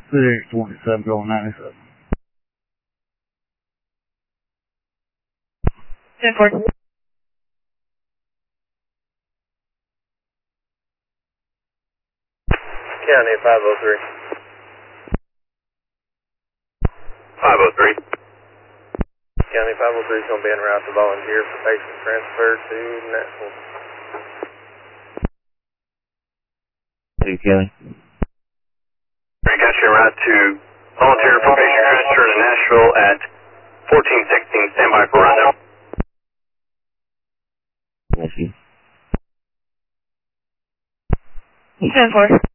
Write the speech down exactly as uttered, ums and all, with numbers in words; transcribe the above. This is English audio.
six twenty-seven going ninety-seven. ten four. County five oh three. five oh three. County five oh three is going to be en route to volunteer for patient transfer to Nashville. Hey, Kelly. We got you en route to volunteer for patient transfer to Nashville at fourteen sixteen. Stand by for rundown. Thank you. ten four.